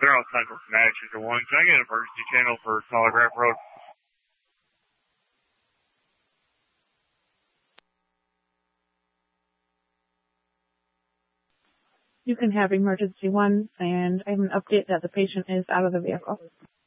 They're all Central Connection to one. Can I get an emergency channel for Telegraph Road? You can have emergency 1, and I have an update that the patient is out of the vehicle.